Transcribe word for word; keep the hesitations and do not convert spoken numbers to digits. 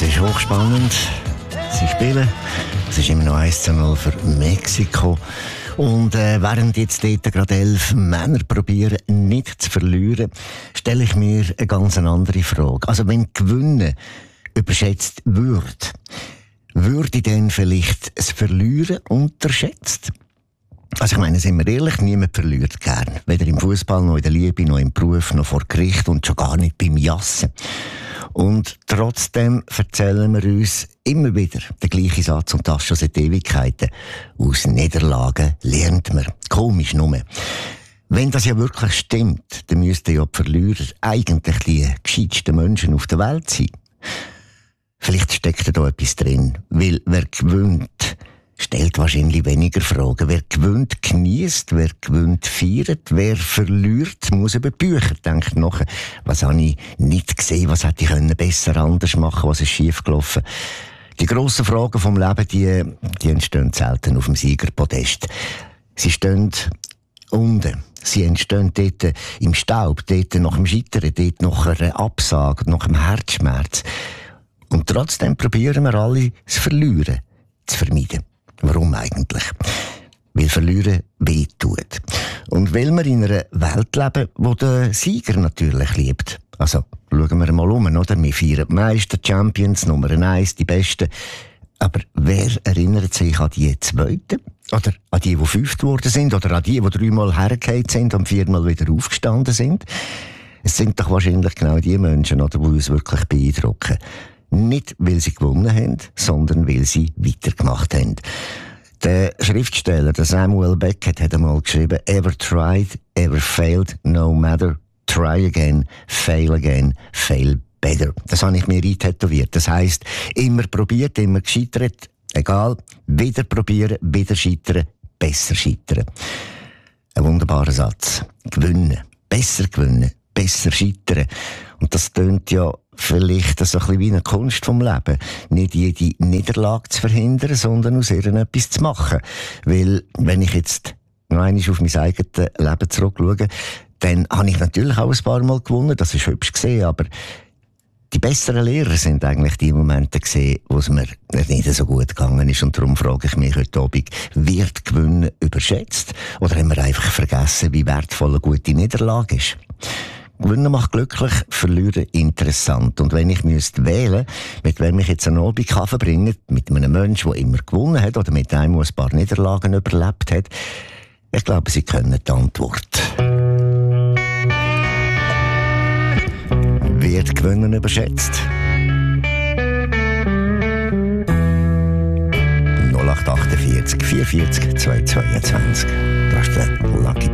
ist hochspannend. Sie spielen. Es ist immer noch eins zu null für Mexiko. Und äh, während jetzt dort gerade elf Männer probieren, nicht zu verlieren, stelle ich mir eine ganz andere Frage. Also wenn Gewinnen überschätzt würde, würde dann vielleicht das Verlieren unterschätzt? Also ich meine, sind wir ehrlich, niemand verliert gern. Weder im Fußball, noch in der Liebe, noch im Beruf, noch vor Gericht und schon gar nicht beim Jassen. Und trotzdem erzählen wir uns immer wieder den gleichen Satz, und das schon seit Ewigkeiten. Aus Niederlagen lernt man. Komisch nur. Wenn das ja wirklich stimmt, dann müssten ja die Verlierer eigentlich die gescheitsten Menschen auf der Welt sein. Vielleicht steckt da etwas drin, weil wer gewinnt, stellt wahrscheinlich weniger Fragen. Wer gewinnt, genießt, wer gewinnt, feiert, wer verliert, muss über die Bücher denken. Nachher, was habe ich nicht gesehen, was hätte ich können besser anders machen, was ist schief gelaufen. Die grossen Fragen vom Leben, die, die entstehen selten auf dem Siegerpodest. Sie stehen unten. Sie entstehen dort im Staub, dort nach dem Scheitern, dort nach einer Absage, nach dem Herzschmerz. Und trotzdem probieren wir alle, das Verlieren zu vermeiden. Warum eigentlich? Weil Verlieren weh tut. Und weil wir in einer Welt leben, wo der Sieger natürlich liebt. Also, schauen wir mal um, oder? Wir feiern die Meister, Champions, Nummer eins, die Besten. Aber wer erinnert sich an die Zweiten? Oder an die, die fünft geworden sind? Oder an die, die dreimal hergefallen sind und viermal wieder aufgestanden sind? Es sind doch wahrscheinlich genau die Menschen, oder, die uns wirklich beeindrucken. Nicht, weil sie gewonnen haben, sondern weil sie weitergemacht haben. Der Schriftsteller, der Samuel Beckett, hat einmal geschrieben, ever tried, ever failed, no matter, try again, fail again, fail better. Das habe ich mir eintätowiert. Das heisst, immer probiert, immer gescheitert, egal, wieder probieren, wieder scheitern, besser scheitern. Ein wunderbarer Satz. Gewinnen, besser gewinnen, besser scheitern. Und das tönt ja vielleicht so ein bisschen wie eine Kunst vom Leben. Nicht jede Niederlage zu verhindern, sondern aus ihr etwas zu machen. Weil, wenn ich jetzt noch einmal auf mein eigenes Leben zurückschaue, dann habe ich natürlich auch ein paar Mal gewonnen, das ist hübsch gesehen, aber die besseren Lehrer sind eigentlich die Momente gesehen, wo es mir nicht so gut gegangen ist. Und darum frage ich mich heute Abend, wird Gewinnen überschätzt? Oder haben wir einfach vergessen, wie wertvoll eine gute Niederlage ist? Gewinnen macht glücklich, verlieren interessant. Und wenn ich müsste wählen, mit wem ich jetzt einen Abend verbringen kann, mit einem Menschen, der immer gewonnen hat, oder mit einem, der ein paar Niederlagen überlebt hat, ich glaube, Sie kennen die Antwort. Wird Gewinnen überschätzt? null acht acht vier vier vier vier zwei zwei zwei. Das ist der Lucky